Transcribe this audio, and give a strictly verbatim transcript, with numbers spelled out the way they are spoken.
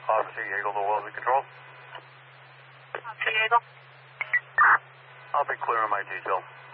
Officer Yeagle to Wellesley Control. Officer Yeagle. I'll be clearing my detail.